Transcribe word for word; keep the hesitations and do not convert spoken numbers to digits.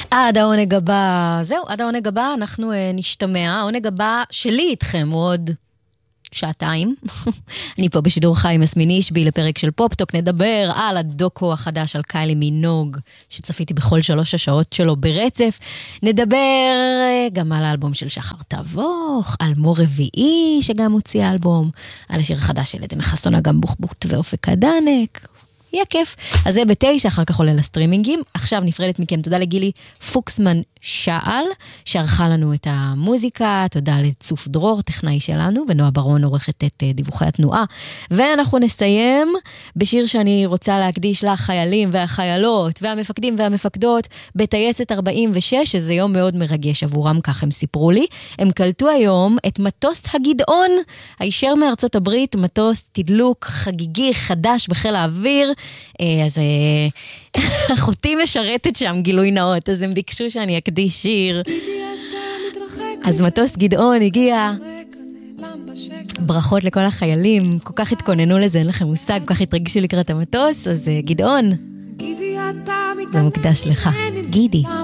עד העונג הבא, זהו, עד העונג הבא אנחנו uh, נשתמע, העונג הבא שלי איתכם הוא עוד שעתיים. אני פה בשידור חי עם יסמין אישבי לפרק של פופטוק, נדבר על הדוקו החדש על קיילי מינוג, שצפיתי בכל שלוש השעות שלו ברצף, נדבר גם על האלבום של שחר תבוך, על מור רביעי שגם הוציא אלבום, על השיר החדש של עדן חסון אגם בוחבוט ואופק הדנק, יהיה כיף. אז זה בתשע, אחר כך עולה לסטרימינגים. עכשיו נפרדת מכם, תודה לגילי פוקסמן שעל, שערכה לנו את המוזיקה, תודה לצוף דרור, טכנאי שלנו, ונועה ברון עורכת את דיווחי התנועה. ואנחנו נסיים בשיר שאני רוצה להקדיש לחיילים והחיילות, והמפקדים והמפקדות, בטייסת ארבעים ושש, שזה יום מאוד מרגש עבורם, כך הם סיפרו לי. הם קלטו היום את מטוס הגדעון, הישר מארצות הברית, מטוס תדלוק חגיגי חדש בחיל האוויר, אז אחותי משרתת שם גילוי נאות, אז הם ביקשו שאני אקדיש שיר. אז מטוס גדעון הגיע, ברכות לכל החיילים, כל כך התכוננו לזה, אין לכם מושג, כל כך התרגשו לקראת המטוס, אז גדעון, זה מוקדש לך, גידי.